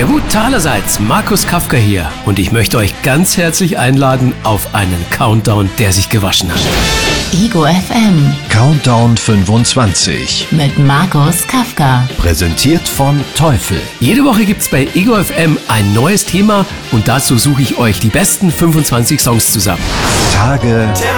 Gut, allerseits, Markus Kafka hier und ich möchte euch ganz herzlich einladen auf einen Countdown, der sich gewaschen hat. Ego FM Countdown 25. mit Markus Kafka. Präsentiert von Teufel. Jede Woche gibt's bei Ego FM ein neues Thema und dazu suche ich euch die besten 25 Songs zusammen. Tage